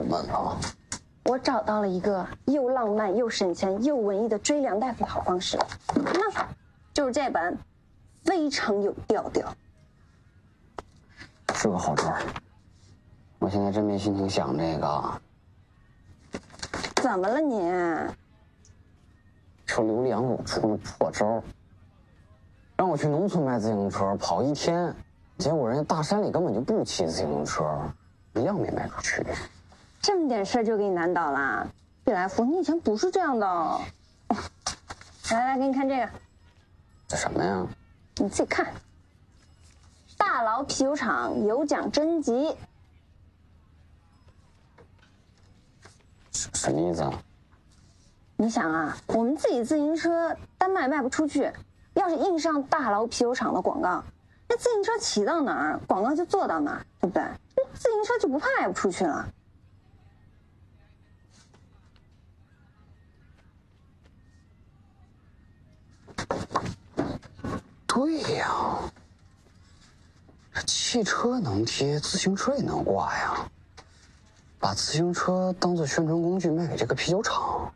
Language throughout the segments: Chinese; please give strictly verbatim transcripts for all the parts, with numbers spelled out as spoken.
闷了。 我找到了一个又浪漫又省钱又文艺的追梁大夫的好方式，那就是这本，非常有调调。 是个好招。我现在真没心情想这个。 怎么了你？ 说刘良给我出那破招，让我去农村卖自行车跑一天，结果人家大山里根本就不骑自行车，一样没卖出去。 这么点事儿就给你难倒了，毕来福，你以前不是这样的。来来，给你看这个。 这什么呀？ 你自己看。大佬啤酒厂有奖征集。 什么意思啊？ 你想啊，我们自己自行车单卖卖不出去，要是印上大佬啤酒厂的广告，那自行车骑到哪儿，广告就做到哪儿，对不对？自行车就不怕卖不出去了。 对呀，汽车能贴，自行车也能挂呀。把自行车当做宣传工具卖给这个啤酒厂。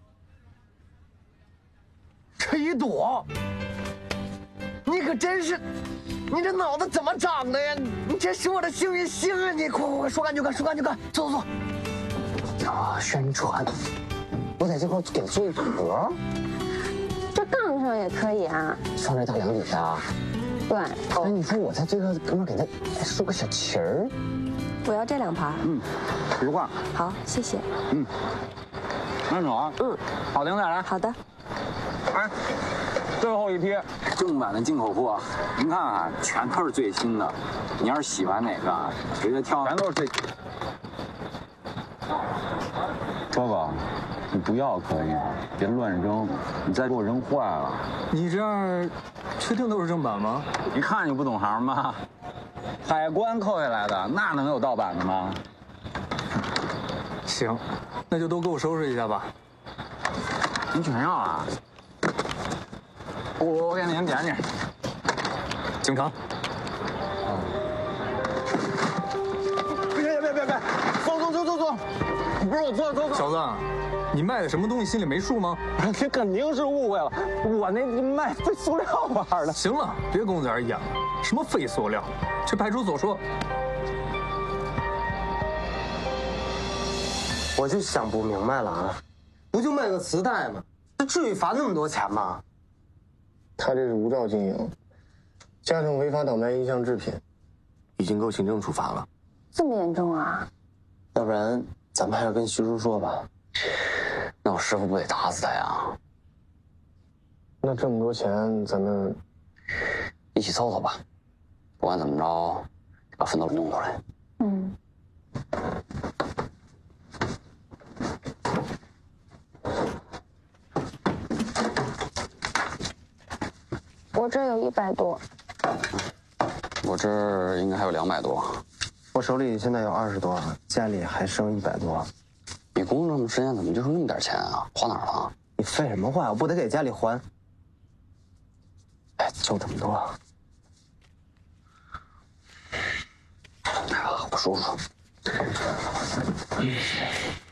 这一躲，你可真是，你这脑子怎么长的呀？你这是我的幸运星啊！你快快快说干就干，说干就干，走走走。 啊，宣传，我在这块给做一盒。 这杠上也可以啊， 放在大梁底下。 对。 哎，你说我在这个哥们给他竖个小旗儿。 我要这两盘。 嗯，一块。 好，谢谢。 嗯，慢走啊。 嗯， 好，停下来。 好的。 哎，最后一批正版的进口货，您看看，全都是最新的。你要是喜欢哪个，直接挑，全都是最。哥哥，你不要可以，别乱扔，你再给我扔坏了。 你这样，确定都是正版吗？ 一看就不懂行吧？海关扣下来的，那能有盗版的吗？ 行，那就都给我收拾一下吧。 您全要啊？我我给您点点。 经常。 别别别别，走走走走走，不是我错，走走。 小子，你卖的什么东西心里没数吗？ 这肯定是误会了，我那卖废塑料玩的。 行了，别跟我在这演了，什么废塑料，去派出所说。 我就想不明白了啊，不就卖个磁带吗？这至于罚那么多钱吗？ 他这是无照经营，加上违法倒卖音像制品，已经够行政处罚了。 这么严重啊？ 要不然咱们还是跟徐叔说吧。 那我师傅不得打死他呀？ 那这么多钱，咱们一起凑凑吧。不管怎么着，把分头弄出来。 嗯。我这有一百多， 我这儿应该还有两百多。 我手里现在有二十多，家里还剩一百多。 你工作这么时间，怎么就剩那么点钱啊？花哪儿了？ 你废什么话？我不得给家里还？哎，就这么多。 哎呀，我数数。